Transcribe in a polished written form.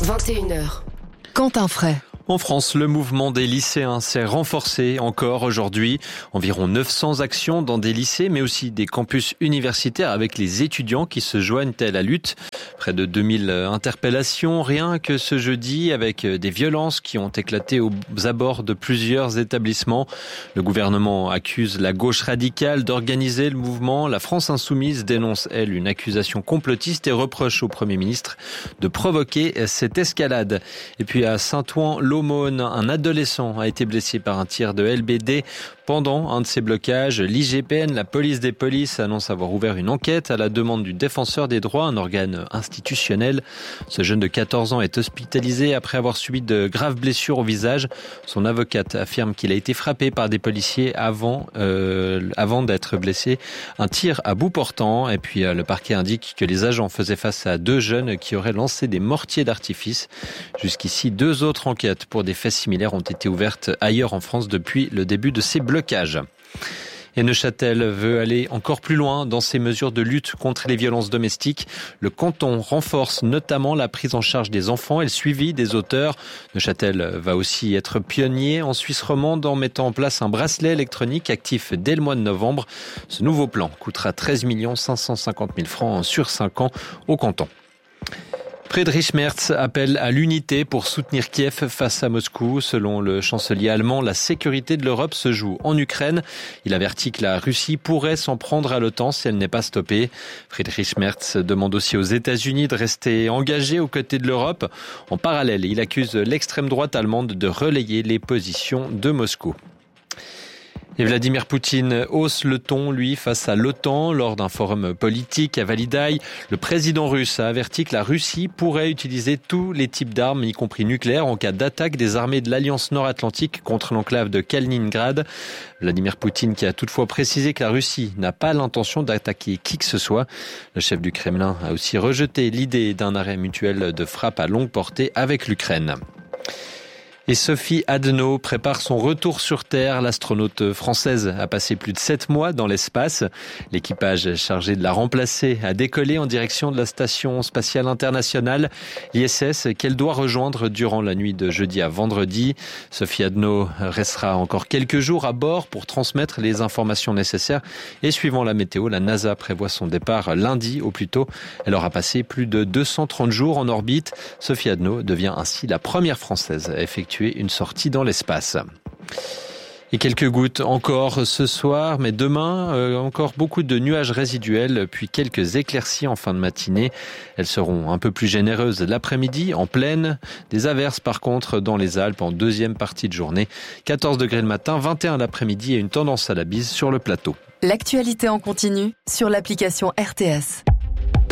21h. Quentin Fray. En France, le mouvement des lycéens s'est renforcé encore aujourd'hui. Environ 900 actions dans des lycées, mais aussi des campus universitaires avec les étudiants qui se joignent à la lutte. Près de 2000 interpellations, rien que ce jeudi, avec des violences qui ont éclaté aux abords de plusieurs établissements. Le gouvernement accuse la gauche radicale d'organiser le mouvement. La France insoumise dénonce, elle, une accusation complotiste et reproche au Premier ministre de provoquer cette escalade. Et puis à Saint-Ouen-l'Aumône, un adolescent a été blessé par un tir de LBD pendant un de ces blocages. L'IGPN, la police des polices, annonce avoir ouvert une enquête à la demande du défenseur des droits, un organe institutionnel. Ce jeune de 14 ans est hospitalisé après avoir subi de graves blessures au visage. Son avocate affirme qu'il a été frappé par des policiers avant d'être blessé. Un tir à bout portant. Et puis le parquet indique que les agents faisaient face à deux jeunes qui auraient lancé des mortiers d'artifice. Jusqu'ici, 2 autres enquêtes pour des faits similaires ont été ouvertes ailleurs en France depuis le début de ces blocages. Et Neuchâtel veut aller encore plus loin dans ses mesures de lutte contre les violences domestiques. Le canton renforce notamment la prise en charge des enfants et le suivi des auteurs. Neuchâtel va aussi être pionnier en Suisse romande en mettant en place un bracelet électronique actif dès le mois de novembre. Ce nouveau plan coûtera 13 550 000 francs sur 5 ans au canton. Friedrich Merz appelle à l'unité pour soutenir Kiev face à Moscou. Selon le chancelier allemand, la sécurité de l'Europe se joue en Ukraine. Il avertit que la Russie pourrait s'en prendre à l'OTAN si elle n'est pas stoppée. Friedrich Merz demande aussi aux États-Unis de rester engagés aux côtés de l'Europe. En parallèle, il accuse l'extrême droite allemande de relayer les positions de Moscou. Et Vladimir Poutine hausse le ton, lui, face à l'OTAN. Lors d'un forum politique à Validaï, le président russe a averti que la Russie pourrait utiliser tous les types d'armes, y compris nucléaires, en cas d'attaque des armées de l'Alliance nord-atlantique contre l'enclave de Kaliningrad. Vladimir Poutine qui a toutefois précisé que la Russie n'a pas l'intention d'attaquer qui que ce soit. Le chef du Kremlin a aussi rejeté l'idée d'un arrêt mutuel de frappe à longue portée avec l'Ukraine. Et Sophie Adno prépare son retour sur Terre. L'astronaute française a passé plus de 7 mois dans l'espace. L'équipage chargé de la remplacer a décollé en direction de la Station spatiale internationale, l'ISS, qu'elle doit rejoindre durant la nuit de jeudi à vendredi. Sophie Adno restera encore quelques jours à bord pour transmettre les informations nécessaires. Et suivant la météo, la NASA prévoit son départ lundi au plus tôt. Elle aura passé plus de 230 jours en orbite. Sophie Adno devient ainsi la première Française à effectuer une sortie dans l'espace. Et quelques gouttes encore ce soir, mais demain, encore beaucoup de nuages résiduels, puis quelques éclaircies en fin de matinée. Elles seront un peu plus généreuses l'après-midi, en plaine. Des averses par contre dans les Alpes en deuxième partie de journée. 14 degrés le matin, 21 l'après-midi et une tendance à la bise sur le plateau. L'actualité en continu sur l'application RTS.